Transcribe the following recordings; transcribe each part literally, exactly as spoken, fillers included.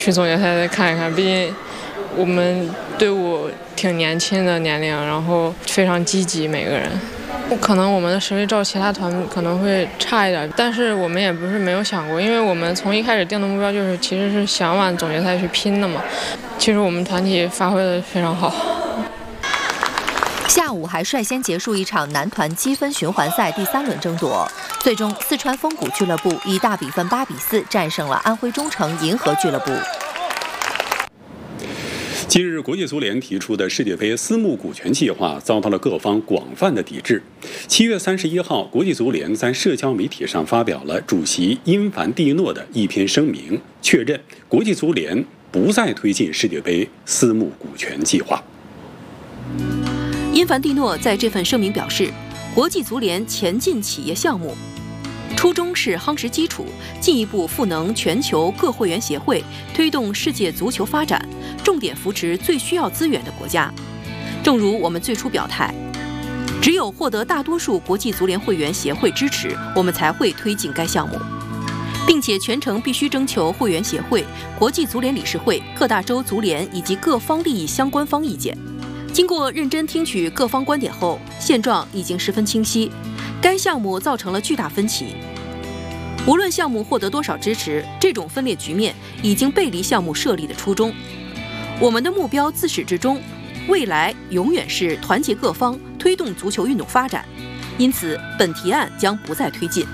去总决赛再看一看，毕竟我们队伍挺年轻的年龄，然后非常积极，每个人。可能我们的实力照其他团可能会差一点，但是我们也不是没有想过，因为我们从一开始定的目标就是其实是想往总决赛去拼的嘛。其实我们团体发挥的非常好。 下午还率先结束一场男团积分循环赛第三轮争夺，最终四川丰谷俱乐部以大比分八比四战胜了安徽中诚银河俱乐部。 近日，国际足联提出的世界杯私募股权计划遭到了各方广泛的抵制。七月三十一号，国际足联在社交媒体上发表了主席因凡蒂诺的一篇声明，确认国际足联不再推进世界杯私募股权计划。 因凡蒂诺在这份声明表示，国际足联前进企业项目初衷是夯实基础，进一步赋能全球各会员协会，推动世界足球发展，重点扶持最需要资源的国家。正如我们最初表态，只有获得大多数国际足联会员协会支持，我们才会推进该项目，并且全程必须征求会员协会、国际足联理事会、各大洲足联以及各方利益相关方意见。经过认真听取各方观点后，现状已经十分清晰，该项目造成了巨大分歧。无论项目获得多少支持，这种分裂局面已经背离项目设立的初衷。我们的目标自始至终，未来永远是团结各方，推动足球运动发展。因此，本提案将不再推进。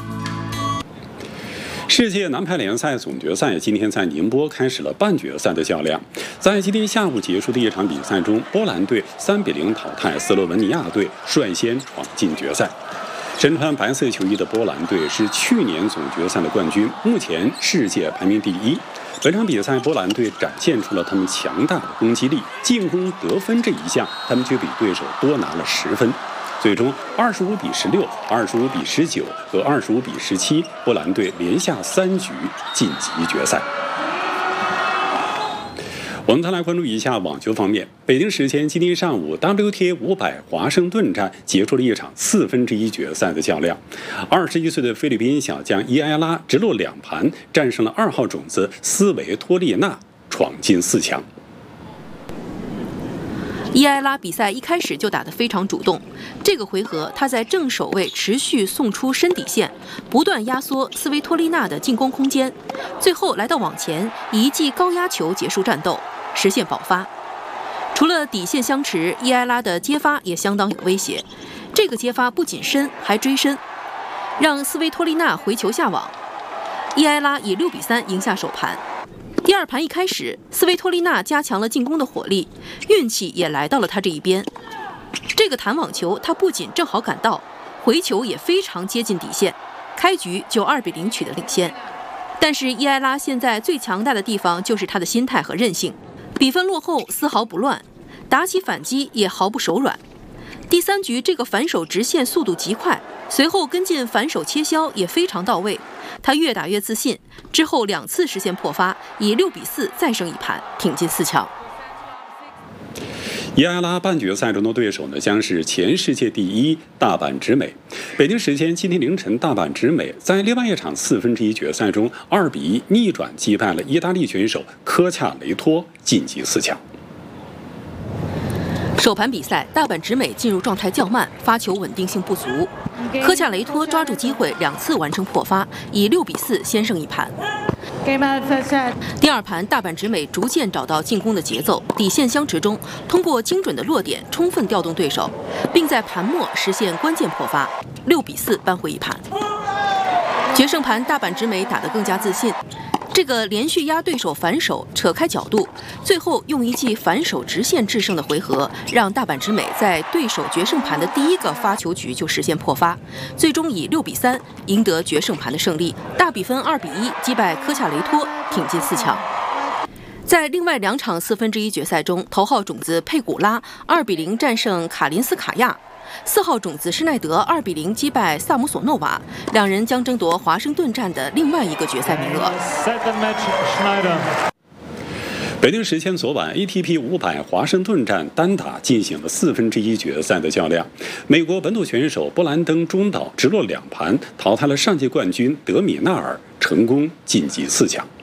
世界男排联赛总决赛今天在宁波开始了半决赛的较量。在今天下午结束的一场比赛中，波兰队三比零淘汰斯洛文尼亚队，率先闯进决赛。身穿白色球衣的波兰队是去年总决赛的冠军，目前世界排名第一。本场比赛，波兰队展现出了他们强大的攻击力，进攻得分这一项，他们却比对手多拿了十分。最终二十五比十六、二十五比十九和二十五比十七，波兰队连下三局晋级决赛。我们再来关注一下网球方面。北京时间今天上午 W T A 五百华盛顿站结束了一场四分之一决赛的较量。二十一岁的菲律宾小将伊埃拉直落两盘战胜了二号种子斯维托利娜，闯进四强。 伊埃拉比赛一开始就打得非常主动，这个回合他在正手位持续送出深底线，不断压缩斯维托利娜的进攻空间，最后来到网前，以一记高压球结束战斗，实现保发。除了底线相持，伊埃拉的接发也相当有威胁，这个接发不仅深还追身，让斯维托利娜回球下网，伊埃拉以六比三赢下首盘。第二盘一开始，斯维托利娜加强了进攻的火力，运气也来到了他这一边。这个弹网球，他不仅正好赶到，回球也非常接近底线，开局就二比零取得领先。但是伊埃拉现在最强大的地方就是他的心态和韧性，比分落后丝毫不乱，打起反击也毫不手软。第三局这个反手直线速度极快，随后跟进反手切削也非常到位。他越打越自信，之后两次实现破发，以六比四再胜一盘，挺进四强。 伊埃拉半决赛中的对手呢，将是前世界第一大阪直美。北京时间今天凌晨，大阪直美在另外一场四分之一决赛中，二比一逆转击败了意大利选手科恰雷托，晋级四强。 首盘比赛，大阪直美进入状态较慢，发球稳定性不足。科恰雷托抓住机会，两次完成破发，以六比四先胜一盘。第二盘，大阪直美逐渐找到进攻的节奏，底线相持中，通过精准的落点充分调动对手，并在盘末实现关键破发，六比四扳回一盘。决胜盘，大阪直美打得更加自信。这个连续压对手反手，扯开角度，最后用一记反手直线制胜的回合，让大阪直美在对手决胜盘的第一个发球局就实现破发，最终以六比三赢得决胜盘的胜利，大比分二比一击败科恰雷托，挺进四强。在另外两场四分之一决赛中，头号种子佩古拉二比零战胜卡林斯卡亚。四号种子施耐德二比零击败萨姆索诺娃，两人将争夺华盛顿站的另外一个决赛名额。 北京时间昨晚 A T P 五百华盛顿站单打进行了四分之一决赛的较量，美国本土选手布兰登中岛直落两盘淘汰了上届冠军德米纳尔，成功晋级四强。